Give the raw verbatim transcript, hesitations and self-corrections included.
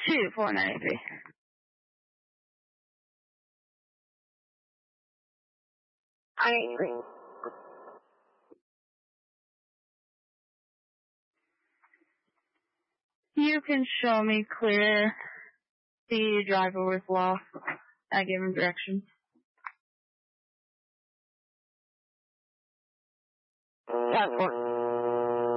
two, four ninety-three. I agree. You can show me clear the driver was lost. I give him directions. That's what